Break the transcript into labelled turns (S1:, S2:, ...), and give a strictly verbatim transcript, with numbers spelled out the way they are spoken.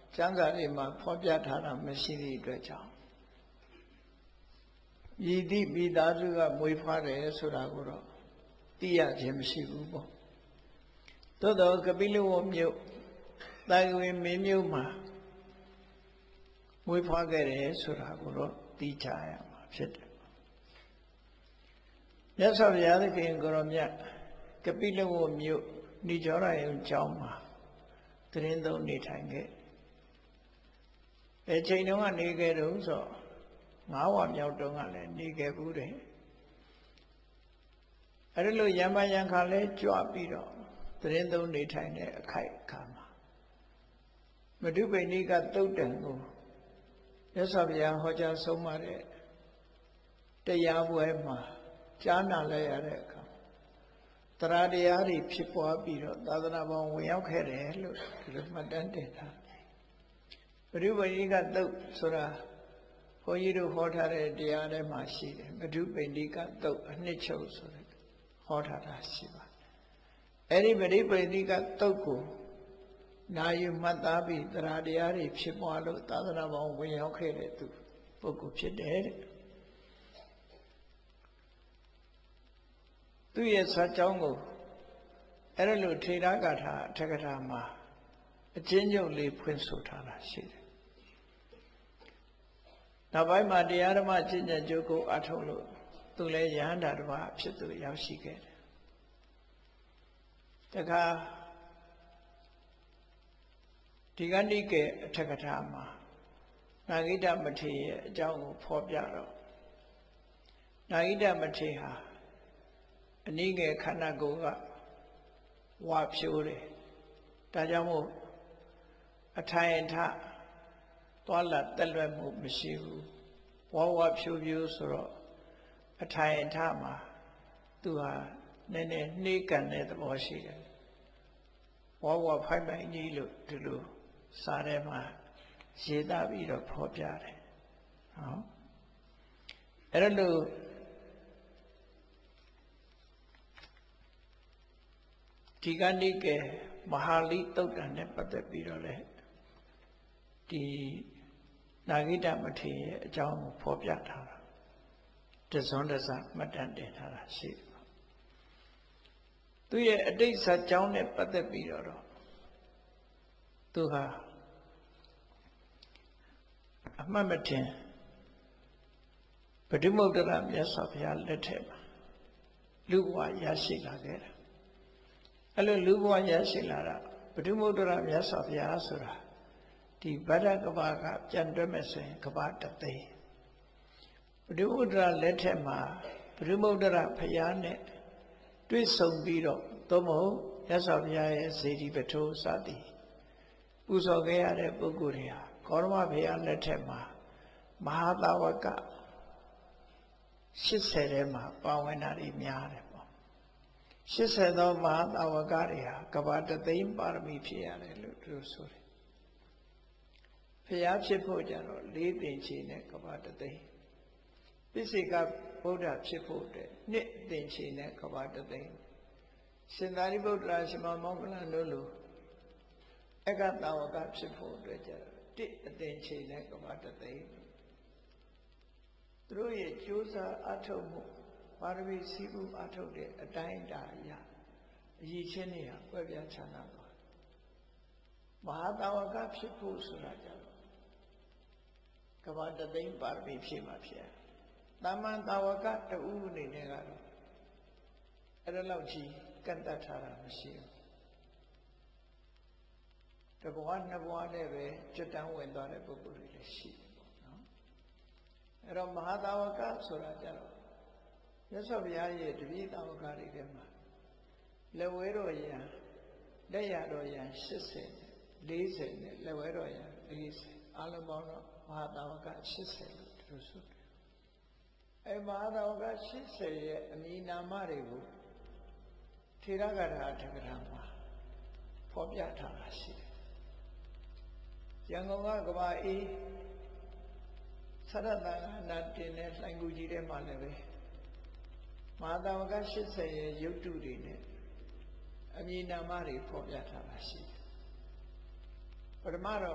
S1: ကျမ်းစာတွေမှာဖော်ပြထားတာမရှိသည့်အတွက်ကြောင့်ဤသည့်မိသားစုကမွေးဖွားတယ်ဆိုတာကိုတော့သိရခြင်းမရှိဘူးပေါ့သို့တော့ကပိလဝမြို့တိုင်ဝင်မင်းမြို့မှာမွေးဖွားခဲ့တယ်ဆိုတာကိုတော့သိကြရမှာဖြစ်တယ်မြတ်စွာဘုရားသခင်ကိုရောမြတ်ကပိလဝမြို့ဏိကြောရယုံကျောင်းမှာသီတင်းသုံးနေထိုင်ခဲ့အဲချိန်တုန်းကနေခဲ့တော့ဆိုငါးဝါမြောက်တုန်းကလည်းနေခဲ့ဘူးတယ်အဲဒီလိုရံပါရံခါလဲကြွပြီးတော့သီတင်းသုံးနေထိုင်တဲ့အခိုက်အခါမှာမဓုပိဏိကသုတ်တံကိုမြတ်စွာဘုရားဟောကြားဆုံးမတဲ့တရားပွဲမှာကြားနာလိုက်ရတဲ့အခါတရားတရားတွေဖြစ်ပွားပြီးတော့သာသနာပေါင်းဝင်ရောက်ခဲ့တယ်လို့ဒီလိုမှတ်တမ်းတင်ထားမဓုပိဏိကသုတ်ဆိုတာဘုန်းကြီးတို့ဟောထားတဲ့တရားထဲမှာရှိတယ်မဓုပိဏိကသုတ်အနှစ်ချုပ်ဆိုတဲ့ဟောထားတာရှိပါတယ်အဲ့ဒီမဓုပိဏိကသုတ်ကိုနာယူမှတ်သားပြီးတရားတရားတွေဖြစ်ပွားလို့သာသနာပေါင်းဝင်ရောက်ခဲ့တဲ့သူပုဂ္ဂိုလ်ဖြစ်တယ်တဲ့သူရဲ့ဇာတ်ကြောင်းကိုအဲ့ဒါလိုထေရဂါထာအထက်ကထာမှာအချင်းချုပ်လေးဖွင့်ဆိုထားတာရှိတယ်နောက်ပိုင်းမှာတရားဓမ္မကျင့်ကြံကြိုးကိုအထုတ်လို့သူလည်းယဟန္တာတစ်ပါးဖြစ်သူရောက်ရှိခဲ့တယ်တခါဒီကနေ့ကအထက်ကထာမှာနာဂိတမထေရရဲ့အကြောင်းကိုဖော်ပြတော့နာဂိတမထေရဟာအနည်းငယ်ခန္ဓာကိုယ်ကဝါဖြိုးတယ်ဒါကြောင့်မို့အထိုင်အထသွားလာတက်လွယ်မှုမရှိဘူးဝါဝါဖြိုးဖြိုးဆိုတော့အထိုင်အထမှာသူဟာနည်းနည်းနှေးကန်တဲ့သဘောရှိတယ်ဝါဝါဖိုက်ပိုင်ကြီးလို့ဒီလိုစာထဲမှာရေးသားပြီးတော့ဖော်ပြတယ်ဟောအဲ့ဒါလို့ဒီကနေ့ကမဟာလိသုတ်တံနဲ့ပတ်သက်ပြီးတော့လေဒီနာဂိတမထေရရဲ့အကြောင်းကိုဖော်ပြထားတာတစွန်းတစမှတ်တမ်းတင်ထားတာရှိတယ်သူရဲ့အတိတ်ဇာတ်ကြောင်းနဲ့ပတ်သက်ပြီးတော့သူဟာအမှတ်မထင်ဗုဒ္ဓမုဒ္ဒရာမြတ်စွာဘုရားလက်ထက်မှာလူဘဝရရှိလာခဲ့တာအဲ့လိုလူဘဝရရှိလာတာဗုဒ္ဓမုဒ္ဒရာမြတ်စွာဘုရားဆိုတာဒီဗဒ္ဒကဘာကပြန်တွဲမဲ့ဆိုရင်ကဘာတသိန်းဗုဒ္ဓမုဒ္ဒရာလက်ထက်မှာဗုဒ္ဓမုဒ္ဒရာဘုရားနဲ့တွေ့ဆုံပြီးတော့သို့မဟုတ်မြတ်စွာဘုရားရဲ့စေတီပထိုးစသည်ပူဇော်ခဲ့ရတဲ့ပုဂ္ဂိုလ်တွေဟာကောရမဘုရားလက်ထက်မှာမဟာသာဝကရှစ်ဆယ်ထဲမှာပါဝင်တာတွေများတယ်ပေါ့ရှစ်ဆယ်သောမဟာသာဝကတွေဟာကဘာတသိန်းပါရမီဖြစ်ရတယ်လို့သူတို့ဆိုတယ်ဘုရားဖြစ်ဖို့ကြတော့လေးသင်္ချေနဲ့ကဘာတသိန်းပိစိကဗုဒ္ဓဖြစ်ဖို့တဲ့နှစ်သင်္ချေနဲ့ကဘာတသိန်းရှင်သာရိပုတ္တရာရှင်မောဂလန်တို့လိုအက္ခတာဝကဖြစ်ဖို့အတွက်ကြတော့တစ်အသင်္ချေနဲ့ကဘာတသိန်းသူတို့ရဲ့ကြိုးစားအထုတ်မှုပါရမီစီးပူးအထုတ်တဲ့အတိုင်းအတာအရအရည်ချင်းတွေဟာကွဲပြားခြားနားသွားမဟာတာဝကဖြစ်ဖို့ဆိုတာကြတော့ကဘာတသိန်းပါရမီဖြစ်မှာဖြစ်တာမန်တာဝကတူအနေနဲ့ကတော့အဲ့ဒါလောက်ကြီးကန့်တတ်ထားတာမရှိဘူးတဘဝနှစ်ဘဝနဲ့ပဲကျွတ်တန်းဝင်သွားတဲ့ပုဂ္ဂိုလ်တွေလည်းရှိတယ်ပေါ့နော်အဲ့တော့မဟာတာဝကဆိုတာကြတော့မြတ်စွာဘုရားရဲ့တပည့်တာဝကတွေထဲမှာလက်ဝဲတော်ရံလက်ရတော်ရံရှစ်ဆယ်နဲ့လေးဆယ်နဲ့လက်ဝဲတော်ရံလေးဆယ်အလုံးပေါင်းတော့မဟာတာဝကရှစ်ဆယ်လို့သူဆိုတယ်အဲမဟာတာဝကရှစ်ဆယ်ရဲ့အမည်နာမတွေကိုထေရဂါထာအထက်ကထာမှာဖော်ပြထားတာရှိတယ်ရန်ကုန်ကကဘာအေးသရတ္တနာတင်တဲ့လှိုင်ကူကြီးထဲမှာလည်းပဲမဟာတာဝကရှစ်ဆယ်ရဲ့ရုပ်တုတွေနဲ့အမည်နာမတွေဖော်ပြထားတာရှိတယ်ပထမတော့